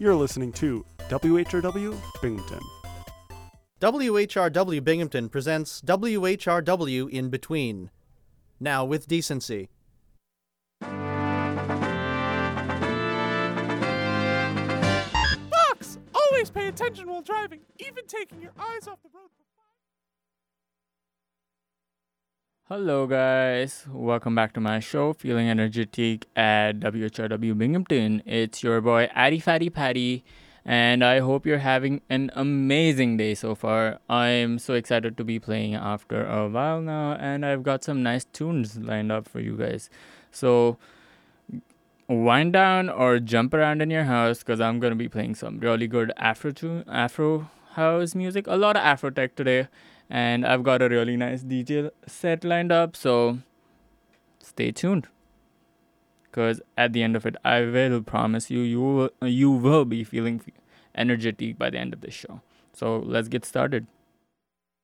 You're listening to WHRW Binghamton. WHRW Binghamton presents WHRW In Between. Now with decency. Fox! Always pay attention while driving, even taking your eyes off the road. Hello guys, welcome back to my show, Feeling Energetic at WHRW Binghamton. It's your boy Addy Fatty Patty, and I hope you're having an amazing day so far. I'm so excited to be playing after a while now, and I've got some nice tunes lined up for you guys. So wind down or jump around in your house, because I'm going to be playing some really good Afro house music, a lot of Afro tech today. And I've got a really nice DJ set lined up, so stay tuned. Because at the end of it, I will promise you will be feeling energetic by the end of this show. So let's get started.